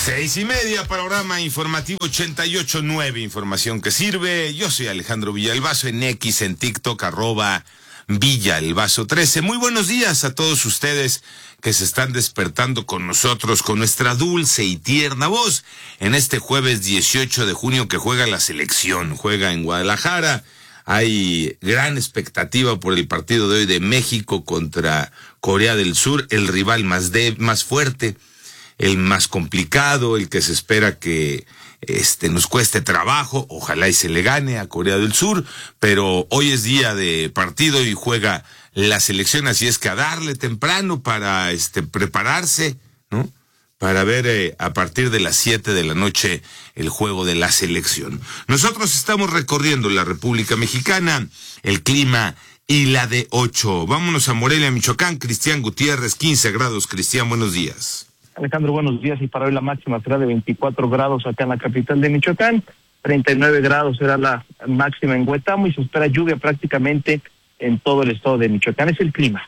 6:30, panorama informativo 88.9, información que sirve. Yo soy Alejandro Villalbazo, en X, en TikTok, @Villalbazo13. Muy buenos días a todos ustedes que se están despertando con nosotros, con nuestra dulce y tierna voz, en este jueves 18 de junio que juega la selección, juega en Guadalajara. Hay gran expectativa por el partido de hoy de México contra Corea del Sur, el rival más fuerte, el más complicado, el que se espera que nos cueste trabajo. Ojalá y se le gane a Corea del Sur, pero hoy es día de partido y juega la selección, así es que a darle temprano para prepararse, ¿no? Para ver a partir de las 7 de la noche el juego de la selección. Nosotros estamos recorriendo la República Mexicana, el clima y la de 8. Vámonos a Morelia, Michoacán. Cristian Gutiérrez, 15 grados. Cristian, buenos días. Alejandro, buenos días. Y para hoy la máxima será de 24 grados acá en la capital de Michoacán. 39 grados será la máxima en Huetamo y se espera lluvia prácticamente en todo el estado de Michoacán. Es el clima.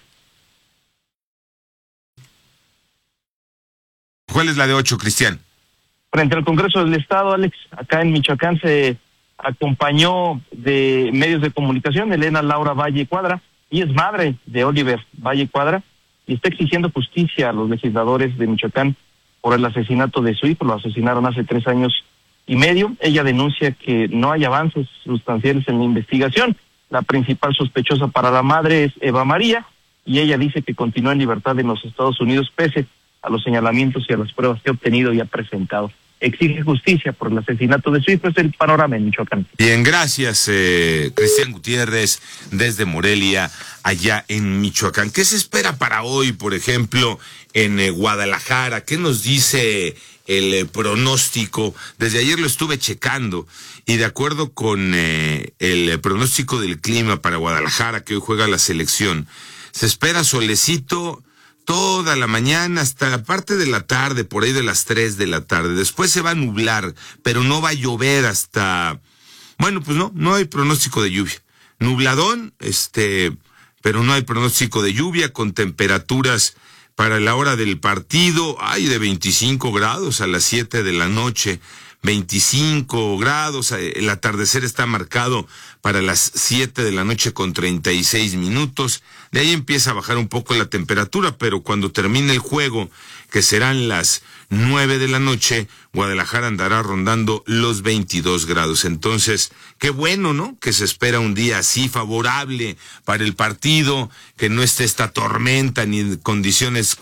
¿Cuál es la de 8, Cristian? Frente al Congreso del Estado, Alex, acá en Michoacán se acompañó de medios de comunicación Elena Laura Valle Cuadra, y es madre de Oliver Valle Cuadra, y está exigiendo justicia a los legisladores de Michoacán por el asesinato de su hijo. Lo asesinaron hace 3 años y medio. Ella denuncia que no hay avances sustanciales en la investigación. La principal sospechosa para la madre es Eva María, y ella dice que continúa en libertad en los Estados Unidos pese a los señalamientos y a las pruebas que ha obtenido y ha presentado. Exige justicia por el asesinato de su hijo. Es el panorama en Michoacán. Bien, gracias, Cristian Gutiérrez, desde Morelia, allá en Michoacán. ¿Qué se espera para hoy, por ejemplo, en Guadalajara? ¿Qué nos dice el pronóstico? Desde ayer lo estuve checando, y de acuerdo con el pronóstico del clima para Guadalajara, que hoy juega la selección, se espera solecito toda la mañana hasta la parte de la tarde, por ahí de las 3 de la tarde. Después se va a nublar, pero no va a llover hasta... Bueno, pues no hay pronóstico de lluvia. Nubladón, pero no hay pronóstico de lluvia, con temperaturas para la hora del partido, de 25 grados a las 7 de la noche. 25 grados, el atardecer está marcado para las 7 de la noche con 36 minutos. De ahí empieza a bajar un poco la temperatura, pero cuando termine el juego, que serán las 9 de la noche, Guadalajara andará rondando los 22 grados. Entonces, qué bueno, ¿no? Que se espera un día así favorable para el partido, que no esté esta tormenta ni condiciones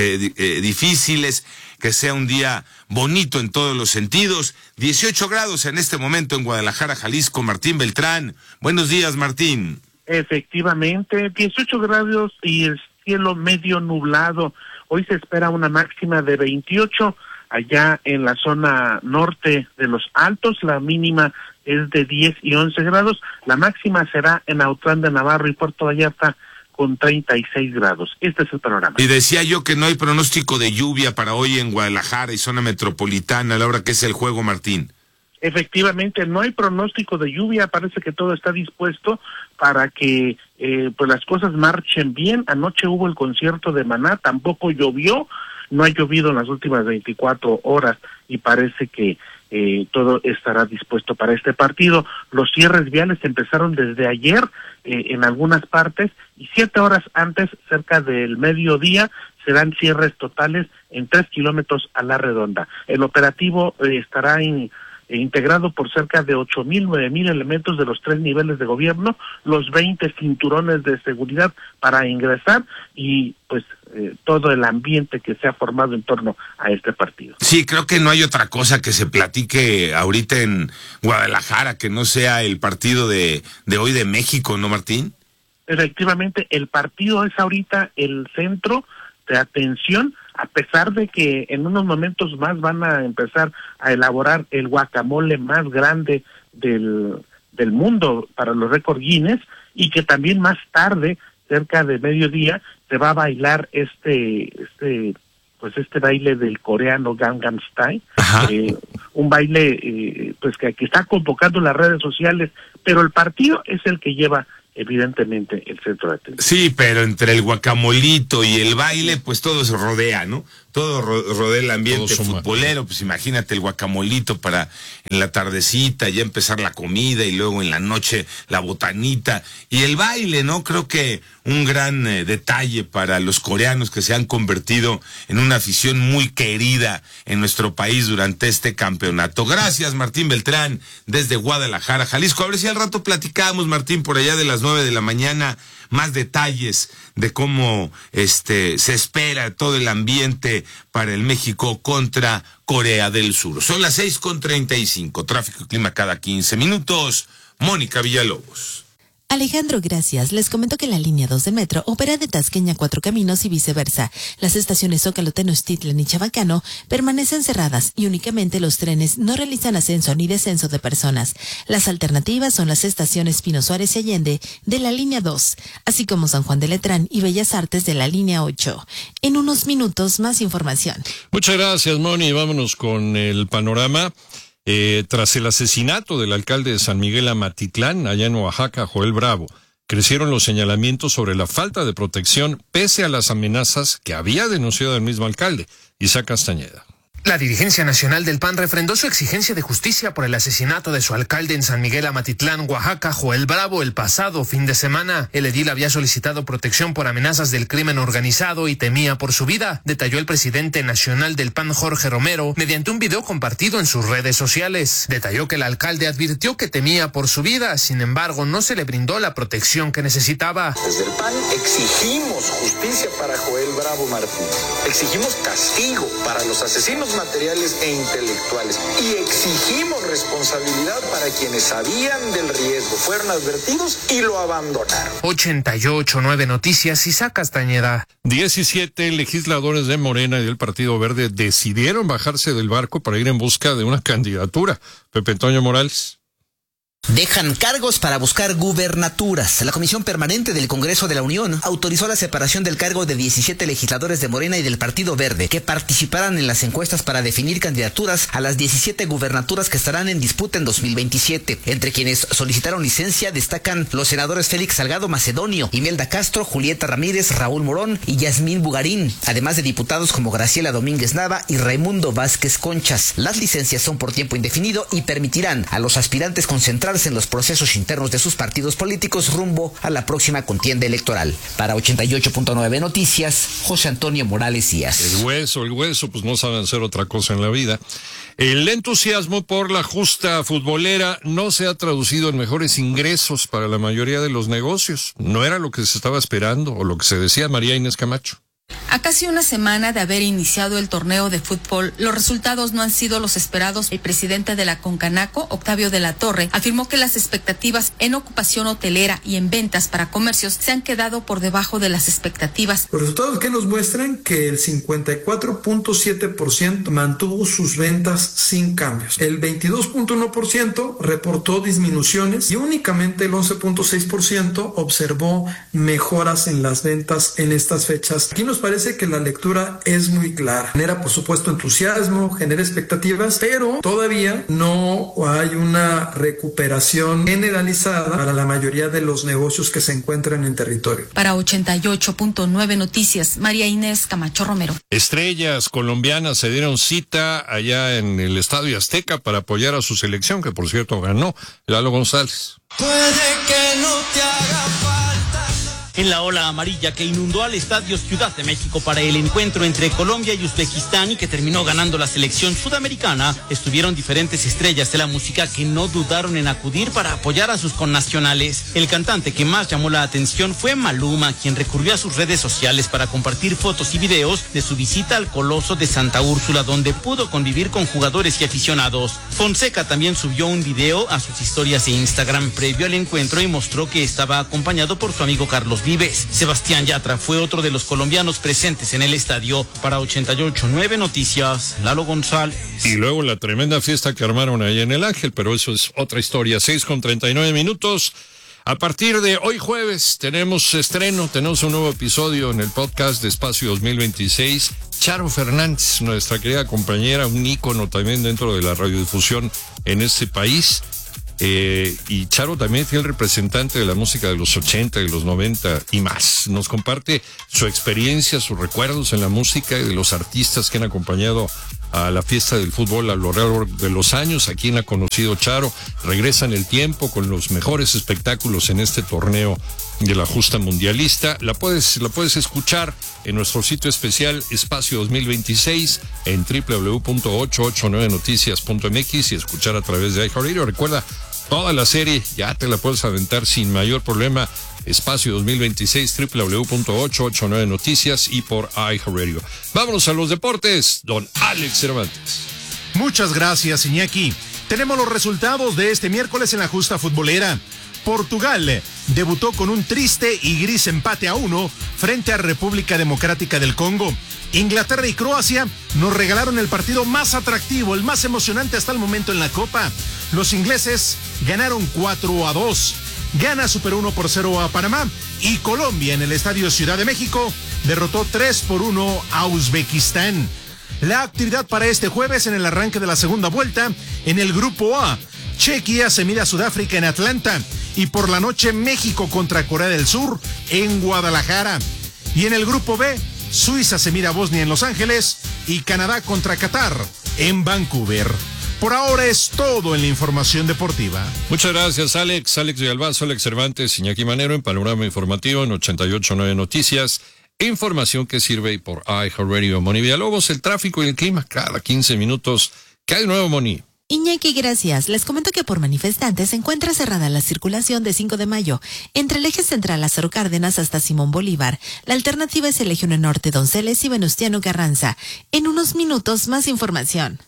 difíciles, que sea un día bonito en todos los sentidos. 18 grados en este momento en Guadalajara, Jalisco. Martín Beltrán. Buenos días, Martín. Efectivamente, 18 grados y el cielo medio nublado. Hoy se espera una máxima de 28 allá en la zona norte de los Altos. La mínima es de 10 y 11 grados. La máxima será en Autlán de Navarro y Puerto Vallarta con 36 grados. Este es el panorama. Y decía yo que no hay pronóstico de lluvia para hoy en Guadalajara y zona metropolitana, a la hora que es el juego, Martín. Efectivamente, no hay pronóstico de lluvia. Parece que todo está dispuesto para que pues las cosas marchen bien. Anoche hubo el concierto de Maná, tampoco llovió, no ha llovido en las últimas 24 horas y parece que todo estará dispuesto para este partido. Los cierres viales empezaron desde ayer en algunas partes, y 7 horas antes, cerca del mediodía, serán cierres totales en 3 kilómetros a la redonda. El operativo estará integrado por cerca de 8,000, 9,000 elementos de los 3 niveles de gobierno, los 20 cinturones de seguridad para ingresar y pues todo el ambiente que se ha formado en torno a este partido. Sí, creo que no hay otra cosa que se platique ahorita en Guadalajara que no sea el partido de hoy de México, ¿no, Martín? Efectivamente, el partido es ahorita el centro de atención, a pesar de que en unos momentos más van a empezar a elaborar el guacamole más grande del mundo para los récord Guinness, y que también más tarde, cerca de mediodía, se va a bailar este baile del coreano Gangnam Style, un baile pues que está convocando las redes sociales, pero el partido es el que lleva evidentemente el centro de atención. Sí, pero entre el guacamolito y el baile, pues todo se rodea, ¿no? Todo rodea el ambiente futbolero, pues imagínate el guacamolito para en la tardecita ya empezar la comida y luego en la noche la botanita y el baile, ¿no? Creo que un gran detalle para los coreanos que se han convertido en una afición muy querida en nuestro país durante este campeonato. Gracias, Martín Beltrán, desde Guadalajara, Jalisco. A ver si al rato platicamos, Martín, por allá de las 9 de la mañana, más detalles de cómo se espera todo el ambiente para el México contra Corea del Sur. Son las 6:35, tráfico y clima cada 15 minutos. Mónica Villalobos. Alejandro, gracias. Les comento que la línea 2 de metro opera de Tasqueña a Cuatro Caminos y viceversa. Las estaciones Zócalo, Tenochtitlan y Chabacano permanecen cerradas y únicamente los trenes no realizan ascenso ni descenso de personas. Las alternativas son las estaciones Pino Suárez y Allende de la línea 2, así como San Juan de Letrán y Bellas Artes de la línea 8. En unos minutos, más información. Muchas gracias, Moni. Vámonos con el panorama. Tras el asesinato del alcalde de San Miguel Amatitlán, allá en Oaxaca, Joel Bravo, crecieron los señalamientos sobre la falta de protección pese a las amenazas que había denunciado el mismo alcalde, Isaac Castañeda. La dirigencia nacional del PAN refrendó su exigencia de justicia por el asesinato de su alcalde en San Miguel Amatitlán, Oaxaca, Joel Bravo, el pasado fin de semana. El edil había solicitado protección por amenazas del crimen organizado y temía por su vida, detalló el presidente nacional del PAN, Jorge Romero, mediante un video compartido en sus redes sociales. Detalló que el alcalde advirtió que temía por su vida, sin embargo, no se le brindó la protección que necesitaba. Desde el PAN exigimos justicia para Joel Bravo Martínez, exigimos castigo para los asesinos materiales e intelectuales y exigimos responsabilidad para quienes sabían del riesgo, fueron advertidos y lo abandonaron. 88.9 Noticias, Isaac Castañeda. 17 legisladores de Morena y del Partido Verde decidieron bajarse del barco para ir en busca de una candidatura. Pepe Antonio Morales. Dejan cargos para buscar gubernaturas. La Comisión Permanente del Congreso de la Unión autorizó la separación del cargo de 17 legisladores de Morena y del Partido Verde que participarán en las encuestas para definir candidaturas a las 17 gubernaturas que estarán en disputa en 2027. Entre quienes solicitaron licencia destacan los senadores Félix Salgado Macedonio, Imelda Castro, Julieta Ramírez, Raúl Morón y Yasmín Bugarín, además de diputados como Graciela Domínguez Nava y Raimundo Vázquez Conchas. Las licencias son por tiempo indefinido y permitirán a los aspirantes concentrarse en los procesos internos de sus partidos políticos rumbo a la próxima contienda electoral. Para 88.9 Noticias, José Antonio Morales Díaz. El hueso, pues no saben hacer otra cosa en la vida. El entusiasmo por la justa futbolera no se ha traducido en mejores ingresos para la mayoría de los negocios. No era lo que se estaba esperando o lo que se decía María Inés Camacho. A casi una semana de haber iniciado el torneo de fútbol, los resultados no han sido los esperados. El presidente de la Concanaco, Octavio de la Torre, afirmó que las expectativas en ocupación hotelera y en ventas para comercios se han quedado por debajo de las expectativas. Los resultados que nos muestran que el 54.7% mantuvo sus ventas sin cambios. El 22.1% reportó disminuciones y únicamente el 11.6% observó mejoras en las ventas en estas fechas. Aquí nos parece que la lectura es muy clara. Genera, por supuesto, entusiasmo, genera expectativas, pero todavía no hay una recuperación generalizada para la mayoría de los negocios que se encuentran en territorio. Para 88.9 Noticias, María Inés Camacho Romero. Estrellas colombianas se dieron cita allá en el Estadio Azteca para apoyar a su selección, que por cierto ganó Lalo González. Puede que no te haga falta. En la ola amarilla que inundó al Estadio Ciudad de México para el encuentro entre Colombia y Uzbekistán y que terminó ganando la selección sudamericana, estuvieron diferentes estrellas de la música que no dudaron en acudir para apoyar a sus connacionales. El cantante que más llamó la atención fue Maluma, quien recurrió a sus redes sociales para compartir fotos y videos de su visita al Coloso de Santa Úrsula, donde pudo convivir con jugadores y aficionados. Fonseca también subió un video a sus historias de Instagram previo al encuentro y mostró que estaba acompañado por su amigo Carlos Vives. Sebastián Yatra fue otro de los colombianos presentes en el estadio. Para 88.9 Noticias, Lalo González. Y luego la tremenda fiesta que armaron ahí en el Ángel, pero eso es otra historia. 6:39. A partir de hoy jueves tenemos estreno, tenemos un nuevo episodio en el podcast de Espacio 2026. Charo Fernández, nuestra querida compañera, un ícono también dentro de la radiodifusión en este país, Y Charo también es el representante de la música de los 80 y los 90 y más. Nos comparte su experiencia, sus recuerdos en la música y de los artistas que han acompañado a la fiesta del fútbol a lo largo de los años. A quien ha conocido Charo, regresa en el tiempo con los mejores espectáculos en este torneo de la justa mundialista. La puedes escuchar en nuestro sitio especial Espacio 2026 en www.889noticias.mx y escuchar a través de iHeartRadio. Recuerda, toda la serie ya te la puedes aventar sin mayor problema. Espacio 2026, www.889noticias y por iHeartRadio. Vámonos a los deportes, don Alex Cervantes. Muchas gracias, Iñaki. Tenemos los resultados de este miércoles en la justa futbolera. Portugal debutó con un triste y gris empate a 1 frente a República Democrática del Congo. Inglaterra y Croacia nos regalaron el partido más atractivo, el más emocionante hasta el momento en la Copa. Los ingleses ganaron 4-2. Ghana superó 1-0 a Panamá y Colombia en el Estadio Ciudad de México derrotó 3-1 a Uzbekistán. La actividad para este jueves en el arranque de la segunda vuelta en el Grupo A. Chequia se mide a Sudáfrica en Atlanta y por la noche México contra Corea del Sur en Guadalajara. Y en el Grupo B, Suiza se mide a Bosnia en Los Ángeles y Canadá contra Qatar en Vancouver. Por ahora es todo en la información deportiva. Muchas gracias, Alex. Alex de Albazo, Alex Cervantes, Iñaki Manero en Panorama Informativo en 88.9 Noticias. Información que sirve por iHeartRadio. Moni Villalobos, el tráfico y el clima cada 15 minutos. ¿Qué hay de nuevo, Moni? Iñaki, gracias. Les comento que por manifestantes se encuentra cerrada la circulación de 5 de mayo entre el eje central Lázaro Cárdenas hasta Simón Bolívar. La alternativa es el eje 1 norte Donceles y Venustiano Carranza. En unos minutos más información.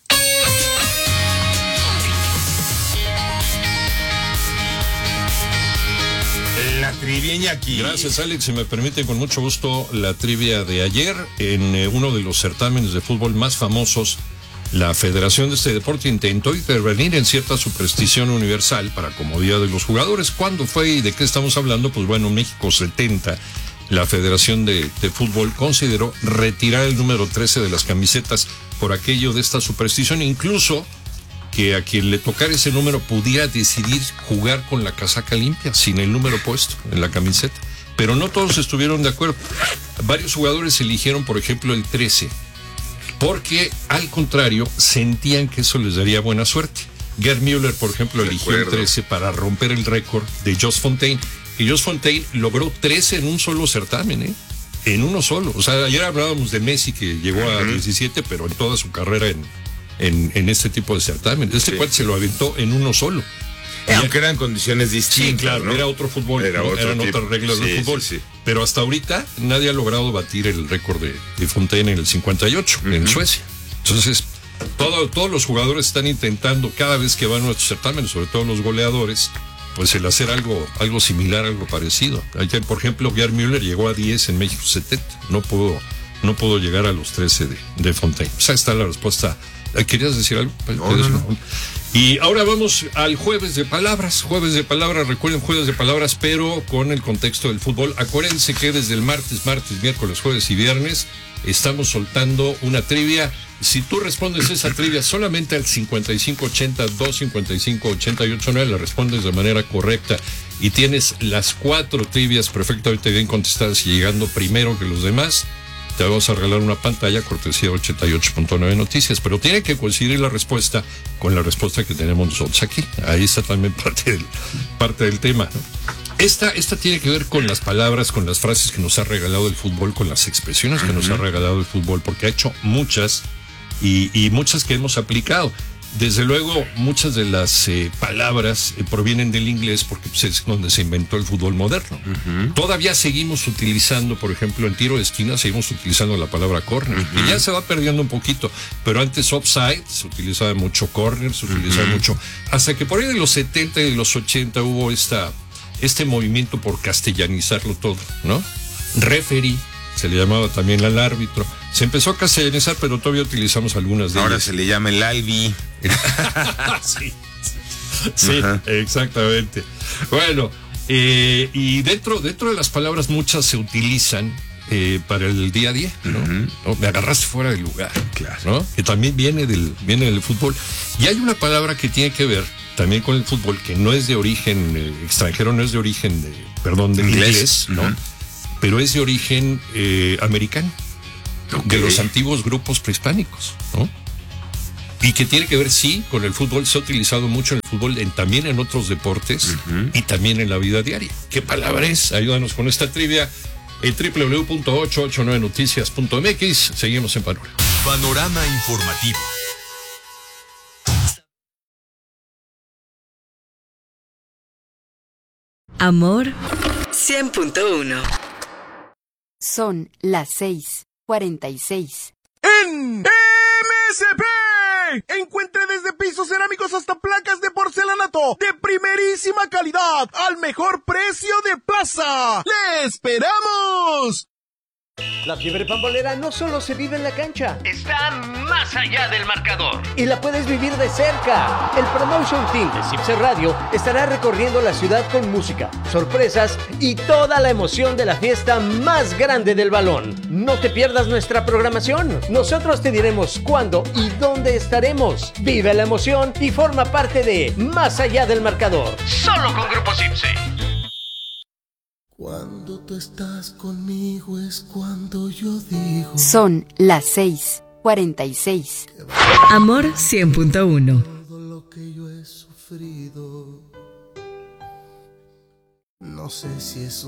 La trivia, Iñaki. Gracias, Alex. Si me permite, con mucho gusto, la trivia de ayer en uno de los certámenes de fútbol más famosos. La Federación de este deporte intentó intervenir en cierta superstición universal para comodidad de los jugadores. ¿Cuándo fue y de qué estamos hablando? Pues bueno, México 70. La Federación de Fútbol consideró retirar el número 13 de las camisetas por aquello de esta superstición, incluso que a quien le tocara ese número pudiera decidir jugar con la casaca limpia, sin el número puesto en la camiseta. Pero no todos estuvieron de acuerdo. Varios jugadores eligieron, por ejemplo, el 13, porque al contrario sentían que eso les daría buena suerte. Gerd Müller, por ejemplo, eligió el 13 para romper el récord de Jos Fontaine, y Jos Fontaine logró 13 en un solo certamen, en uno solo. O sea, ayer hablábamos de Messi, que llegó a 17, pero en toda su carrera en este tipo de certamen. Este cuate se lo aventó en uno solo. Aunque eran condiciones distintas. Sí, claro, ¿no? Era otro fútbol, eran otras reglas del fútbol. Sí. Pero hasta ahorita nadie ha logrado batir el récord de Fontaine en el 58, en Suecia. Entonces, todos los jugadores están intentando, cada vez que van a nuestros certámenes, sobre todo los goleadores, pues el hacer algo similar, algo parecido. Ayer, por ejemplo, Gerd Müller llegó a 10 en México 70. No pudo llegar a los 13 de Fontaine. O sea, está la respuesta. ¿Querías decir algo? No. Y ahora vamos al jueves de palabras. Jueves de palabras, recuerden, jueves de palabras, pero con el contexto del fútbol. Acuérdense que desde el martes, miércoles, jueves y viernes estamos soltando una trivia. Si tú respondes esa trivia solamente al 5580-255-889, la respondes de manera correcta y tienes las 4 trivias perfectamente bien contestadas y llegando primero que los demás, te vamos a regalar una pantalla cortesía de 88.9 Noticias, pero tiene que coincidir la respuesta con la respuesta que tenemos nosotros aquí. Ahí está también parte del tema, ¿no? Esta tiene que ver con las palabras, con las frases que nos ha regalado el fútbol, con las expresiones que nos ha regalado el fútbol, porque ha hecho muchas y muchas que hemos aplicado. Desde luego, muchas de las palabras provienen del inglés porque pues, es donde se inventó el fútbol moderno. Todavía seguimos utilizando, por ejemplo, en tiro de esquina, seguimos utilizando la palabra corner, que ya se va perdiendo un poquito, pero antes offside se utilizaba mucho, corner se utilizaba mucho, hasta que por ahí de los 70 y de los 80 hubo este movimiento por castellanizarlo todo, ¿no? Referee, se le llamaba también al árbitro. Se empezó a castellanizar, pero todavía utilizamos algunas de ellas. Ahora se le llama el albi. Sí, exactamente. Bueno, y dentro de las palabras muchas se utilizan para el día a día, ¿no? ¿No? Me agarraste fuera del lugar, claro, ¿no? Que también viene del fútbol. Y hay una palabra que tiene que ver también con el fútbol, que no es de origen extranjero, no es de origen, de inglés, ¿no? Uh-huh. Pero es de origen americano, de los antiguos grupos prehispánicos, ¿no? Y que tiene que ver, sí, con el fútbol. Se ha utilizado mucho en el fútbol, también en otros deportes, uh-huh, y también en la vida diaria. ¿Qué palabra es? Ayúdanos con esta trivia en www.889noticias.mx. Seguimos en Panorama. Panorama informativo. Amor 100.1. Son las 6:46. En MSP encuentre desde pisos cerámicos hasta placas de porcelanato de primerísima calidad al mejor precio de plaza. ¡Le esperamos! La fiebre pambolera no solo se vive en la cancha, está más allá del marcador y la puedes vivir de cerca. El Promotion Team de Cipse Radio estará recorriendo la ciudad con música, sorpresas y toda la emoción de la fiesta más grande del balón. No te pierdas nuestra programación. Nosotros te diremos cuándo y dónde estaremos. Vive la emoción y forma parte de Más allá del marcador. Solo con Grupo Cipse. Cuando tú estás conmigo es cuando yo digo. Son las 6:46. Amor 100.1. Todo lo que yo he sufrido, no sé si es